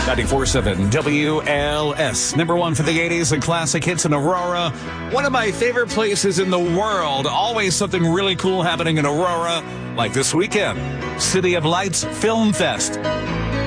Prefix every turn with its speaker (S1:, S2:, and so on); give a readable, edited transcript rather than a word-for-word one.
S1: 94.7 WLS. Number one for the 80s and classic hits in Aurora. One of my favorite places in the world. Always something really cool happening in Aurora, like this weekend. City of Lights Film Fest.